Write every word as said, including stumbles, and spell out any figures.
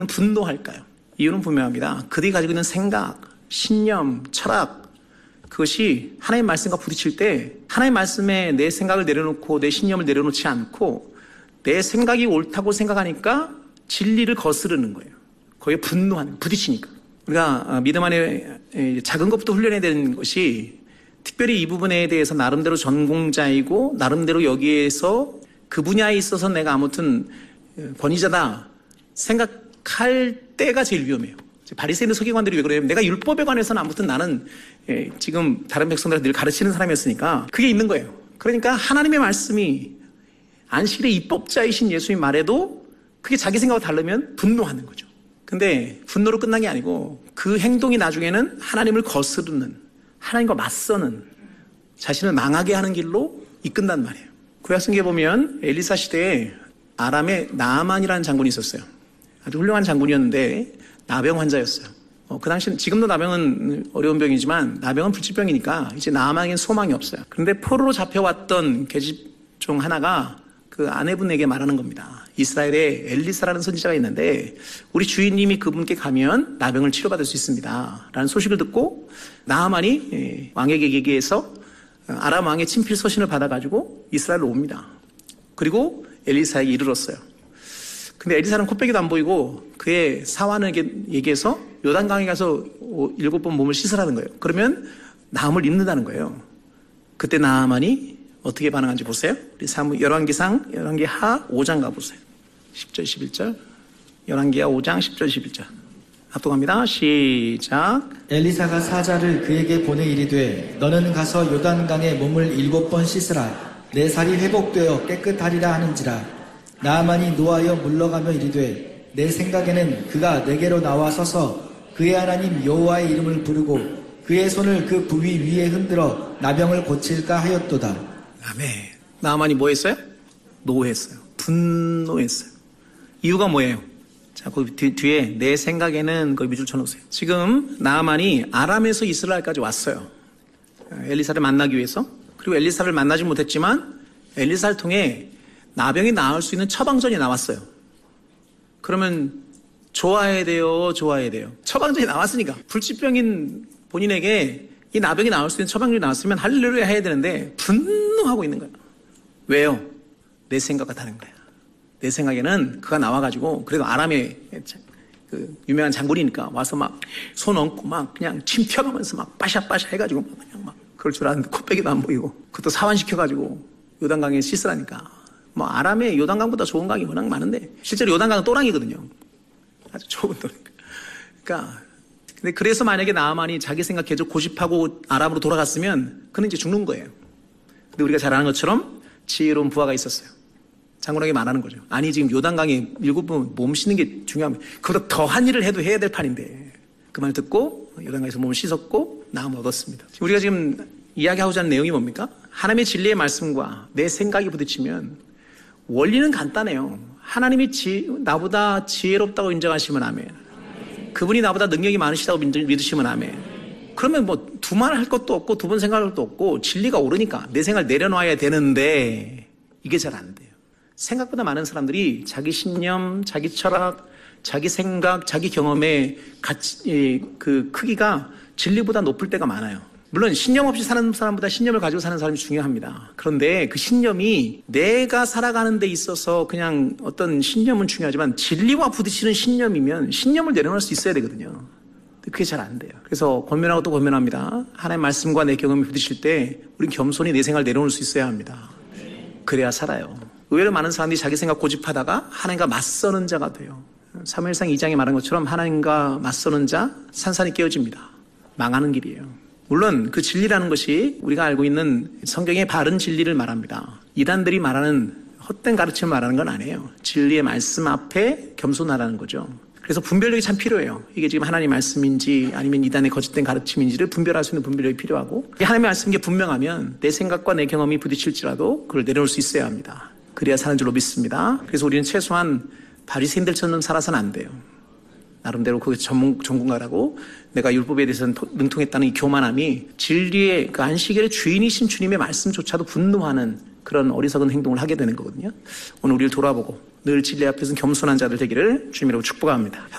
분노할까요? 이유는 분명합니다. 그들이 가지고 있는 생각, 신념, 철학, 그것이 하나님의 말씀과 부딪힐 때 하나님의 말씀에 내 생각을 내려놓고 내 신념을 내려놓지 않고 내 생각이 옳다고 생각하니까 진리를 거스르는 거예요. 거기에 분노하는, 부딪히니까. 우리가 믿음 안에 작은 것부터 훈련해야 되는 것이 특별히 이 부분에 대해서 나름대로 전공자이고 나름대로 여기에서 그 분야에 있어서 내가 아무튼 권위자다 생각할 때가 제일 위험해요. 바리새인들 서기관들이 왜 그래요? 내가 율법에 관해서는 아무튼 나는 지금 다른 백성들한테 늘 가르치는 사람이었으니까 그게 있는 거예요. 그러니까 하나님의 말씀이 안식일의 입법자이신 예수님 말에도 그게 자기 생각과 다르면 분노하는 거죠. 근데 분노로 끝난 게 아니고 그 행동이 나중에는 하나님을 거스르는, 하나님과 맞서는, 자신을 망하게 하는 길로 이끈단 말이에요. 구약성경에 보면 엘리사 시대에 아람에 나아만이라는 장군이 있었어요. 아주 훌륭한 장군이었는데 나병 환자였어요. 어, 그 당시는, 지금도 나병은 어려운 병이지만 나병은 불치병이니까 이제 나아만에겐 소망이 없어요. 그런데 포로로 잡혀왔던 계집 중 하나가 그 아내분에게 말하는 겁니다. 이스라엘에 엘리사라는 선지자가 있는데 우리 주인님이 그분께 가면 나병을 치료받을 수 있습니다 라는 소식을 듣고 나아만이 왕에게 얘기해서 아람 왕의 친필 서신을 받아가지고 이스라엘로 옵니다. 그리고 엘리사에게 이르렀어요. 근데 엘리사는 코빼기도 안 보이고 그의 사환에게 얘기해서 요단강에 가서 일곱 번 몸을 씻으라는 거예요. 그러면 나음을 입는다는 거예요. 그때 나아만이 어떻게 반응한지 보세요. 우리 사무 열왕기상 열왕기하 오 장 가보세요. 십 절 십일 절 열왕기하 오 장 십 절 십일 절 합독합니다. 시작. 엘리사가 사자를 그에게 보내 이르되 너는 가서 요단강에 몸을 일곱 번 씻으라. 내 살이 회복되어 깨끗하리라 하는지라. 나아만이 노하여 물러가며 이르되 내 생각에는 그가 내게로 나와 서서 그의 하나님 여호와의 이름을 부르고 그의 손을 그 부위 위에 흔들어 나병을 고칠까 하였도다. 아멘. 나아만이 뭐 했어요? 노했어요. 분노했어요. 이유가 뭐예요? 자, 그 뒤, 뒤에 내 생각에는 거기 밑줄 쳐놓으세요. 지금 나아만이 아람에서 이스라엘까지 왔어요. 엘리사를 만나기 위해서. 그리고 엘리사를 만나지 못했지만 엘리사를 통해 나병이 나을 수 있는 처방전이 나왔어요. 그러면 좋아해야 돼요? 좋아해야 돼요? 처방전이 나왔으니까. 불치병인 본인에게 이 나병이 나올 수 있는 처방전이 나왔으면 할렐루야 해야 되는데 분노하고 있는 거예요. 왜요? 내 생각과 다른 거야. 내 생각에는 그가 나와가지고 그래도 아람의 그 유명한 장군이니까 와서 막 손 얹고 막 그냥 침 튀어가면서 막 빠샤빠샤 해가지고 그냥 막 그럴 줄 알았는데 코빼기도 안 보이고 그것도 사환시켜가지고 요단강에 씻으라니까. 뭐 아람의 요단강보다 좋은 강이 워낙 많은데 실제로 요단강은 또랑이거든요. 아주 좋은 또랑. 그러니까 근데 그래서 만약에 나아만이 자기 생각 계속 고집하고 아람으로 돌아갔으면 그는 이제 죽는 거예요. 근데 우리가 잘 아는 것처럼 지혜로운 부하가 있었어요. 장군에게 말하는 거죠. 아니 지금 요단강에 일곱 번 몸 씻는 게 중요하면 그보다 더한 일을 해도 해야 될 판인데 그 말 듣고 요단강에서 몸을 씻었고 나음을 얻었습니다. 우리가 지금 이야기하고자 하는 내용이 뭡니까? 하나님의 진리의 말씀과 내 생각이 부딪히면 원리는 간단해요. 하나님이 지, 나보다 지혜롭다고 인정하시면 아멘. 그분이 나보다 능력이 많으시다고 믿으시면 아멘. 그러면 뭐 두 말 할 것도 없고 두 번 생각할 것도 없고 진리가 옳으니까 내 생각을 내려놔야 되는데 이게 잘 안 돼요. 생각보다 많은 사람들이 자기 신념, 자기 철학, 자기 생각, 자기 경험의 가치, 그 크기가 진리보다 높을 때가 많아요. 물론 신념 없이 사는 사람보다 신념을 가지고 사는 사람이 중요합니다. 그런데 그 신념이 내가 살아가는 데 있어서 그냥 어떤 신념은 중요하지만 진리와 부딪히는 신념이면 신념을 내려놓을 수 있어야 되거든요. 그게 잘 안 돼요. 그래서 권면하고 또 권면합니다. 하나님의 말씀과 내 경험이 부딪힐 때 우린 겸손히 내 생각을 내려놓을 수 있어야 합니다. 그래야 살아요. 의외로 많은 사람들이 자기 생각 고집하다가 하나님과 맞서는 자가 돼요. 사무엘상 이 장에 말한 것처럼 하나님과 맞서는 자 산산이 깨어집니다. 망하는 길이에요. 물론 그 진리라는 것이 우리가 알고 있는 성경의 바른 진리를 말합니다. 이단들이 말하는 헛된 가르침을 말하는 건 아니에요. 진리의 말씀 앞에 겸손하라는 거죠. 그래서 분별력이 참 필요해요. 이게 지금 하나님의 말씀인지 아니면 이단의 거짓된 가르침인지를 분별할 수 있는 분별력이 필요하고 하나님의 말씀이 분명하면 내 생각과 내 경험이 부딪힐지라도 그걸 내려놓을 수 있어야 합니다. 그래야 사는 줄로 믿습니다. 그래서 우리는 최소한 바리새인들처럼 살아서는 안 돼요. 나름대로 그 전문, 전문가라고 내가 율법에 대해서는 능통했다는 이 교만함이 진리의 그 안식일의 주인이신 주님의 말씀조차도 분노하는 그런 어리석은 행동을 하게 되는 거거든요. 오늘 우리를 돌아보고 늘 진리 앞에서는 겸손한 자들 되기를 주님이라고 축복합니다.